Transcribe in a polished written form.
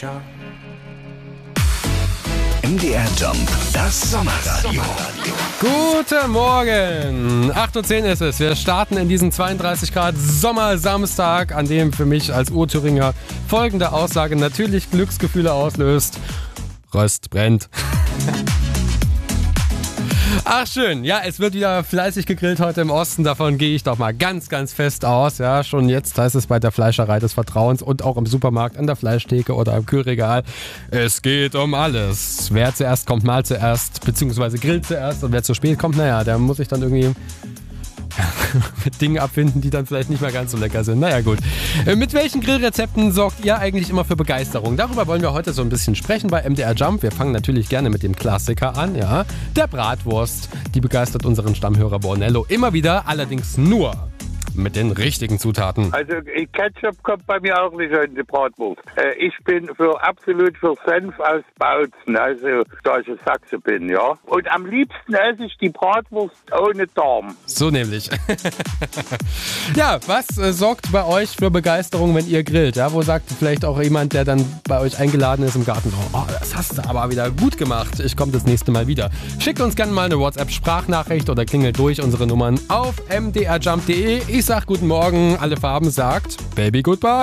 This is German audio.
MDR Jump, das Sommerradio. Guten Morgen! 8:10 Uhr ist es. Wir starten in diesen 32 Grad Sommersamstag, an dem für mich als Ur-Thüringer folgende Aussage natürlich Glücksgefühle auslöst. Röst brennt. Ach schön, ja, es wird wieder fleißig gegrillt heute im Osten, davon gehe ich doch mal ganz, ganz fest aus. Ja, schon jetzt heißt es bei der Fleischerei des Vertrauens und auch im Supermarkt, an der Fleischtheke oder im Kühlregal. Es geht um alles. Wer zuerst kommt, mal zuerst, beziehungsweise grillt zuerst, und wer zu spät kommt, naja, der muss sich dann irgendwie mit Dingen abfinden, die dann vielleicht nicht mehr ganz so lecker sind. Naja, gut. Mit welchen Grillrezepten sorgt ihr eigentlich immer für Begeisterung? Darüber wollen wir heute so ein bisschen sprechen bei MDR Jump. Wir fangen natürlich gerne mit dem Klassiker an, ja. Der Bratwurst. Die begeistert unseren Stammhörer Bornello immer wieder, allerdings nur mit den richtigen Zutaten. Also Ketchup kommt bei mir auch nicht in die Bratwurst. Ich bin absolut für Senf aus Bautzen, also da ich aus Sachse bin, ja. Und am liebsten esse ich die Bratwurst ohne Darm. So nämlich. Ja, was sorgt bei euch für Begeisterung, wenn ihr grillt? Ja, wo sagt vielleicht auch jemand, der dann bei euch eingeladen ist im Garten, oh, das hast du aber wieder gut gemacht, ich komme das nächste Mal wieder. Schickt uns gerne mal eine WhatsApp-Sprachnachricht oder klingelt durch unsere Nummern auf mdrjump.de. Ich sag guten Morgen, alle Farben sagt Baby Goodbye.